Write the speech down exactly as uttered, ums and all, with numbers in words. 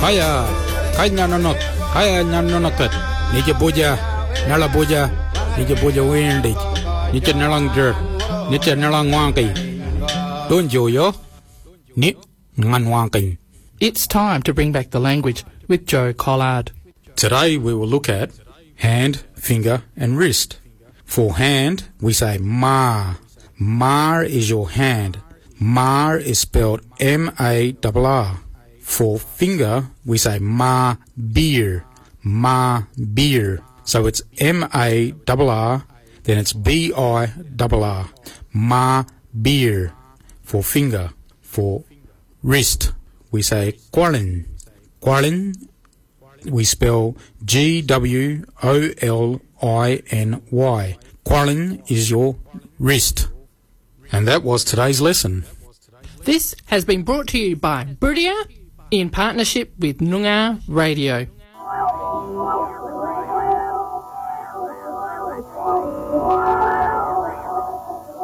Kaya, kaya nanot, kaya nanonokat. Nija boja, nala boja, nija boja windig. Nija nalang jer, nija nalang wanki. Don't yo, ni ngan wanki. It's time to bring back the language with Joe Collard. Today we will look at hand, finger and wrist. For hand, we say ma. Ma is your hand. Ma is spelled M A R R. For finger, we say ma beer. Ma beer. So it's M A R R, then it's B I R R. Ma beer. For finger. For wrist, we say qualin. Qualin, we spell G W O L I N Y. Qualin is your wrist. And that was today's lesson. This has been brought to you by Buridia in partnership with Noongar Radio.